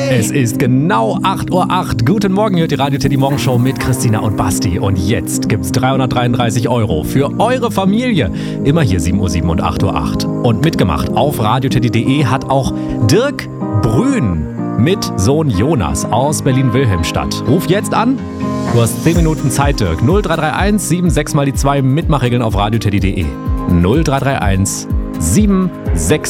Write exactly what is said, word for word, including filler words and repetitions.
Es ist genau acht Uhr acht. Guten Morgen, hört die Radio Teddy Morgen Show mit Christina und Basti. Und jetzt gibt's dreihundertdreiunddreißig Euro für eure Familie. Immer hier sieben Uhr sieben und acht Uhr acht. Und mitgemacht auf radioteddy punkt de hat auch Dirk Brün mit Sohn Jonas aus Berlin-Wilhelmstadt. Ruf jetzt an. Du hast zehn Minuten Zeit, Dirk. null drei drei eins sieben sechs mal die zwei Mitmachregeln auf radioteddy punkt de. null drei drei eins sieben sechs